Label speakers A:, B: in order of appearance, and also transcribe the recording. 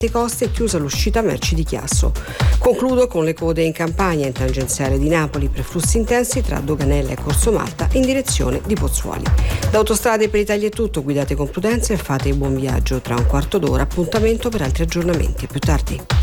A: Coste e chiusa l'uscita merci di Chiasso. Concludo con le code in Campania in tangenziale di Napoli per flussi intensi tra Doganella e Corso Malta in direzione di Pozzuoli. Da Autostrade per l'Italia è tutto, guidate con prudenza e fate buon viaggio. Tra un quarto d'ora appuntamento per altri aggiornamenti. A più tardi.